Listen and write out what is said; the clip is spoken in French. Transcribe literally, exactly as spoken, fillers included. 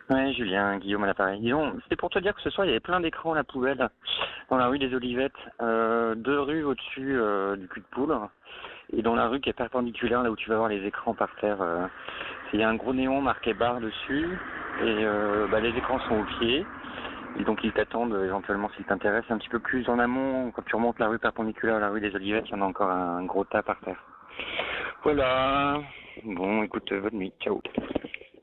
Ouais, Julien, Guillaume à l'appareil. Disons, c'était pour te dire que ce soir, il y avait plein d'écrans à la poubelle dans la rue des Olivettes, euh, deux rues au-dessus euh, du cul de poule, et dans la rue qui est perpendiculaire, là où tu vas voir les écrans par terre. Euh, il y a un gros néon marqué bar dessus, et euh, bah, les écrans sont au pied, et donc ils t'attendent euh, éventuellement s'ils t'intéressent un petit peu plus en amont. Quand tu remontes la rue perpendiculaire à la rue des Olivettes, il y en a encore un gros tas par terre. Voilà. Bon, écoute, euh, bonne nuit. Ciao.